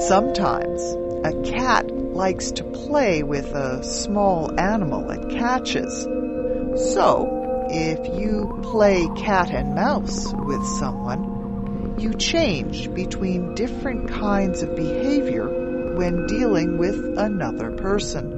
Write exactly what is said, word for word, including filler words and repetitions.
Sometimes a cat likes to play with a small animal it catches. So, if you play cat and mouse with someone, you change between different kinds of behavior when dealing with another person.